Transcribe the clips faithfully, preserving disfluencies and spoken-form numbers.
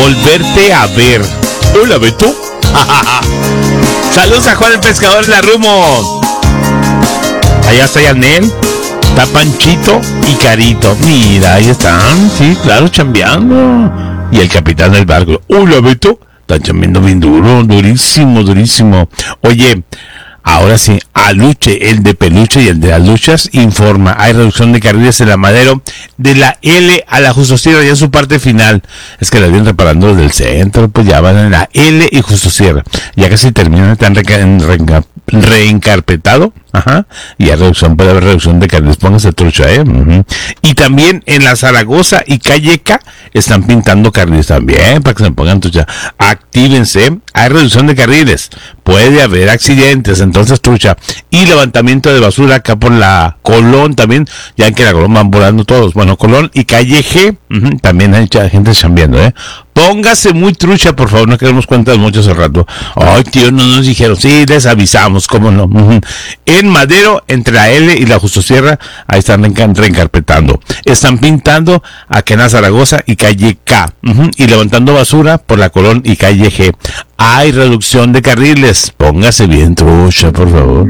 volverte a ver. Hola, Beto. Saludos a Juan el Pescador en la Rumo. Allá está Yanel, está Panchito y Carito. Mira, ahí están, sí, claro, chambeando. Y el capitán del barco. Hola, Beto. Están chambeando bien duro, durísimo, durísimo. Oye, ahora sí, Aluche, el de Peluche y el de las luchas, informa. Hay reducción de carriles en la Madero de la L a la Justo Sierra, ya en su parte final. Es que la vienen reparando desde el centro, pues ya van en la L y Justo Sierra. Ya casi terminan, están reenca- reencarpetado. Ajá. Y hay reducción, puede haber reducción de carriles. Póngase trucha, ¿eh? Uh-huh. Y también en la Zaragoza y Calleca están pintando carriles también, para que se pongan trucha. Actívense. Hay reducción de carriles. Puede haber accidentes, entonces trucha. Y levantamiento de basura acá por la Colón también. Ya en que la Colón van volando todos. Bueno, Colón y Calle G. Uh-huh. También hay mucha gente chambeando, ¿eh? Póngase muy trucha, por favor. No queremos cuentas mucho hace rato. Ay, tío, no nos dijeron. Sí, les avisamos, cómo no. Uh-huh. En Madero, entre la L y la Justo Sierra, ahí están reencarpetando. Están pintando aquí en la Zaragoza y Calle K. Uh-huh. Y levantando basura por la Colón y Calle G. Hay reducción de carriles. Póngase bien trucha, por favor.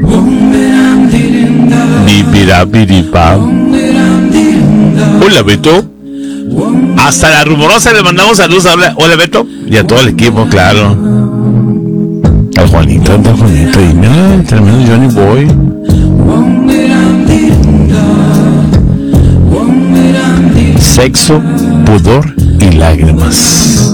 Hola, Beto. Hasta la Rumorosa le mandamos saludos. Hola, hola, Beto. Y a todo el equipo, claro. Al Juanito, al Juanito. Y mira, el tremendo Johnny Boy. Sexo, pudor y lágrimas.